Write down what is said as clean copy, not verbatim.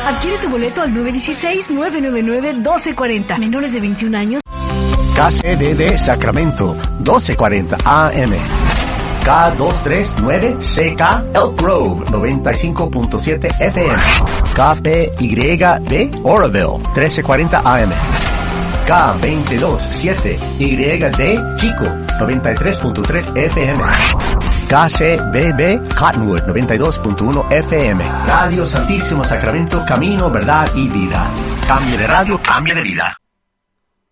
Adquiere tu boleto al 916-999-1240. Menores de 21 años. KCDD Sacramento, 1240 AM. K239CK Elk Grove, 95.7 FM. KPYD Oroville, 1340 AM. K227YD Chico, 93.3 FM. KCBB Cottonwood, 92.1 FM. Radio Santísimo Sacramento, camino, verdad y vida. Cambio de radio, cambio de vida.